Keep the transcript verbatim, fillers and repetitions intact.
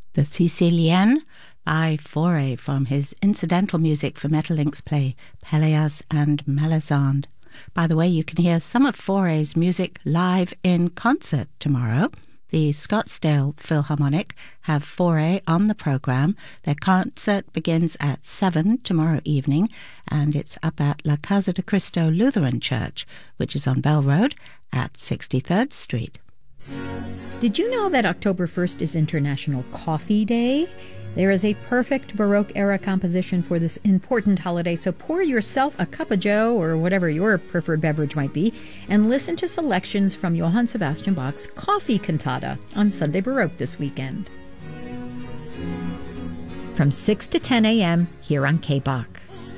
The Sicilienne by Fauré from his incidental music for Metalink's play Pelléas and Melisande. By the way, you can hear some of Fauré's music live in concert tomorrow. The Scottsdale Philharmonic have Fauré on the programme. Their concert begins at seven tomorrow evening, and it's up at La Casa de Cristo Lutheran Church, which is on Bell Road at sixty-third Street. Did you know that October first is International Coffee Day? There is a perfect Baroque-era composition for this important holiday, so pour yourself a cup of joe, or whatever your preferred beverage might be, and listen to selections from Johann Sebastian Bach's Coffee Cantata on Sunday Baroque this weekend. From six to ten a.m. here on K B A C.